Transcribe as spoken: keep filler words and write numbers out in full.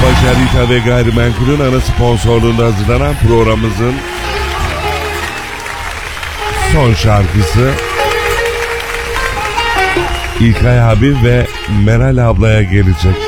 Tofaş Harita ve Gayrimenkul'ün ana sponsorluğunda hazırlanan programımızın son şarkısı İlkay abi ve Meral ablaya gelecek.